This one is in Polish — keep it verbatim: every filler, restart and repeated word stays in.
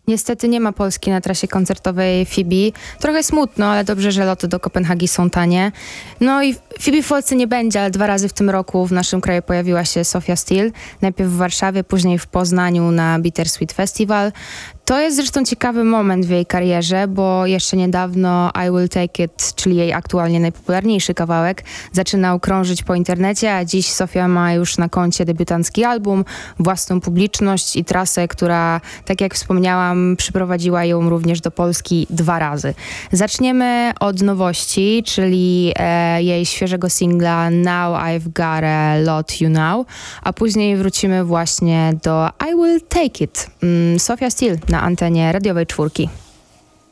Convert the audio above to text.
Niestety nie ma Polski na trasie koncertowej Phoebe. Trochę smutno, ale dobrze, że loty do Kopenhagi są tanie. No i Phoebe w Polsce nie będzie, ale dwa razy w tym roku w naszym kraju pojawiła się Sofia Steel. Najpierw w Warszawie, później w Poznaniu na Bittersweet Festival. To jest zresztą ciekawy moment w jej karierze, bo jeszcze niedawno I Will Take It, czyli jej aktualnie najpopularniejszy kawałek, zaczynał krążyć po internecie, a dziś Sofia ma już na koncie debiutancki album, własną publiczność i trasę, która, tak jak wspomniałam, przyprowadziła ją również do Polski dwa razy. Zaczniemy od nowości, czyli e, jej świeżego singla Now I've Gotta Lot You Now, a później wrócimy właśnie do I Will Take It. Mm, Sofia Steel na antenie radiowej czwórki.